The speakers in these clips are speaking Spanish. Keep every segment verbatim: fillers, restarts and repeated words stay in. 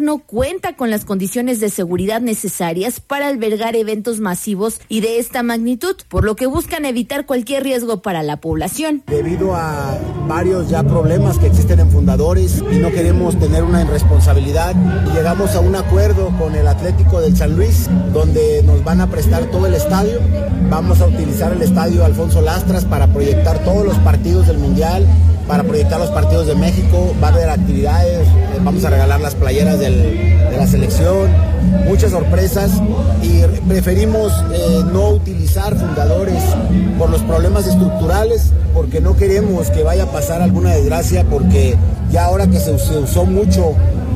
no cuenta con las condiciones de seguridad necesarias para albergar eventos masivos y de esta magnitud, por lo que buscan evitar cualquier riesgo para la población. Debido a varios ya problemas que existen en fundadores y no queremos tener una irresponsabilidad, llegamos a un acuerdo con el Atlético del San Luis, donde nos van a prestar todo el estadio. Vamos a utilizar el estadio Alfonso Lastras para proyectar todos los partidos del Mundial, para proyectar los partidos de México. Va a haber actividades, vamos a regalar las playeras del, de la selección, muchas sorpresas, y preferimos eh, no utilizar fundadores por los problemas estructurales, porque no queremos que vaya a pasar alguna desgracia, porque ya ahora que se, se usó mucho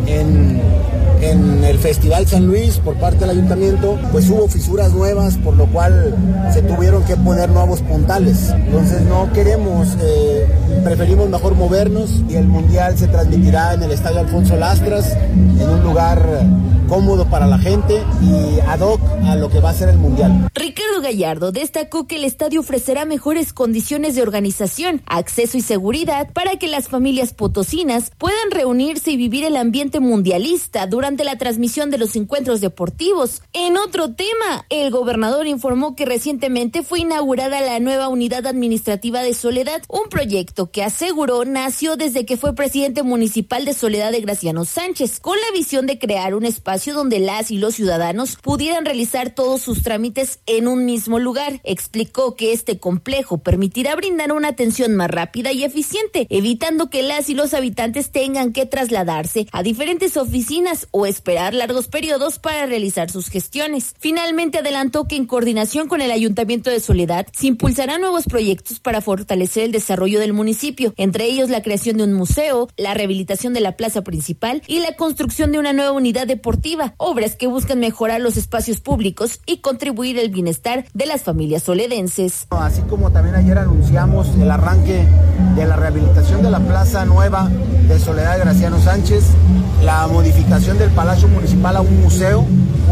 en, en el Festival San Luis por parte del ayuntamiento, pues hubo fisuras nuevas, por lo cual se tuvieron que poner nuevos puntales. Entonces no queremos, eh, preferimos mejor movernos, y el Mundial se transmitirá en el Estadio Alfonso Lastras, en un lugar cómodo para la gente y ad hoc a lo que va a ser el Mundial. Ricardo Gallardo destacó que el estadio ofrecerá mejores condiciones de organización, acceso y seguridad para que las familias potosinas puedan reunirse y vivir el ambiente mundialista durante la transmisión de los encuentros deportivos. En otro tema, el gobernador informó que recientemente fue inaugurada la nueva unidad administrativa de Soledad, un proyecto que aseguró nació desde que fue presidente municipal de Soledad de Graciano Sánchez, con la visión de crear un espacio donde las y los ciudadanos pudieran realizar todos sus trámites en un mismo lugar. Explicó que este complejo permitirá brindar una atención más rápida y eficiente, evitando que las y los habitantes tengan que trasladarse a diferentes oficinas o esperar largos periodos para realizar sus gestiones. Finalmente adelantó que en coordinación con el Ayuntamiento de Soledad se impulsarán nuevos proyectos para fortalecer el desarrollo del municipio, entre ellos la creación de un museo, la rehabilitación de la plaza principal y la construcción de una nueva unidad deportiva, obras que buscan mejorar los espacios públicos y contribuir al bienestar de las familias soledenses. Así como también ayer anunciamos el arranque de la rehabilitación de la plaza nueva de Soledad de Graciano Sánchez, la modificación del Palacio Municipal a un museo,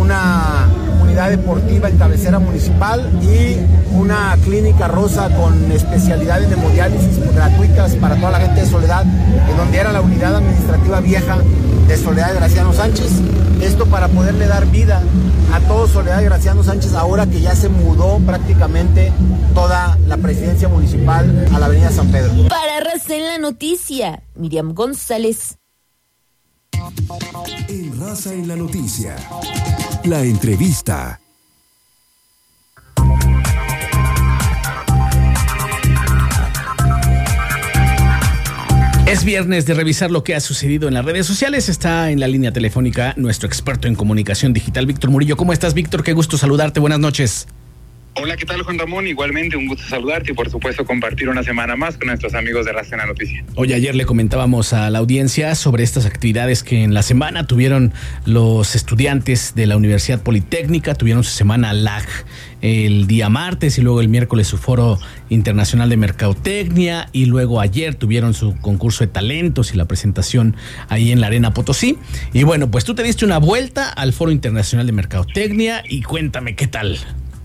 una unidad deportiva en cabecera municipal y una clínica rosa con especialidad en hemodiálisis gratuitas para toda la gente de Soledad, en donde era la unidad administrativa vieja de Soledad de Graciano Sánchez. Esto para poderle dar vida a todo Soledad de Graciano Sánchez, ahora que ya se mudó prácticamente toda la presidencia municipal a la avenida San Pedro. Para Raza en la Noticia, Miriam González. En Raza en la Noticia, la entrevista. Es viernes de revisar lo que ha sucedido en las redes sociales. Está en la línea telefónica nuestro experto en comunicación digital, Víctor Murillo. ¿Cómo estás, Víctor? Qué gusto saludarte. Buenas noches. Hola, ¿qué tal, Juan Ramón? Igualmente, un gusto saludarte y, por supuesto, compartir una semana más con nuestros amigos de Raza en la Noticia. Hoy, ayer le comentábamos a la audiencia sobre estas actividades que en la semana tuvieron los estudiantes de la Universidad Politécnica. Tuvieron su semana L A G el día martes y luego el miércoles su Foro Internacional de Mercadotecnia, y luego ayer tuvieron su concurso de talentos y la presentación ahí en la Arena Potosí. Y bueno, pues tú te diste una vuelta al Foro Internacional de Mercadotecnia y cuéntame qué tal.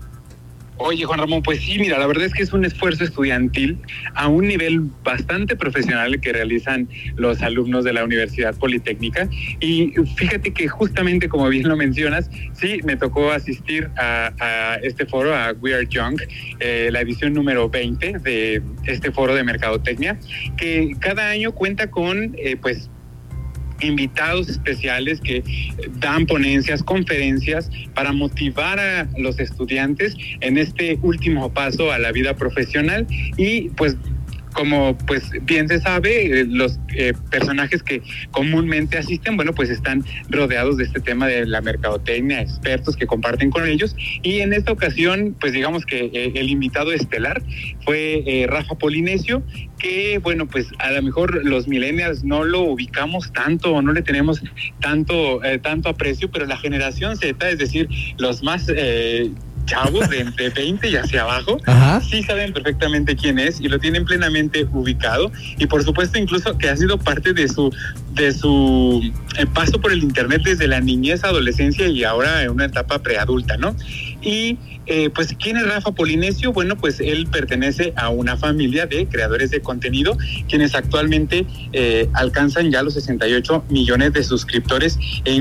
Oye, Juan Ramón, pues sí, mira, la verdad es que es un esfuerzo estudiantil a un nivel bastante profesional que realizan los alumnos de la Universidad Politécnica. Y fíjate que justamente, como bien lo mencionas, sí, me tocó asistir a, a este foro, a We Are Young, eh, la edición número veinte de este foro de Mercadotecnia, que cada año cuenta con, eh, pues, invitados especiales que dan ponencias, conferencias para motivar a los estudiantes en este último paso a la vida profesional. Y pues, como pues bien se sabe, los eh, personajes que comúnmente asisten, bueno, pues están rodeados de este tema de la mercadotecnia, expertos que comparten con ellos. Y en esta ocasión, pues digamos que eh, el invitado estelar fue eh, Rafa Polinesio, que bueno, pues a lo mejor los millennials no lo ubicamos tanto o no le tenemos tanto, eh, tanto aprecio, pero la generación Z, es decir, los más... Eh, chavos de entre veinte y hacia abajo, ajá, sí saben perfectamente quién es y lo tienen plenamente ubicado, y por supuesto incluso que ha sido parte de su de su eh, paso por el internet desde la niñez, adolescencia y ahora en una etapa preadulta, ¿no? Y eh, pues, ¿quién es Rafa Polinesio? Bueno, pues él pertenece a una familia de creadores de contenido, quienes actualmente eh, alcanzan ya los sesenta y ocho millones de suscriptores en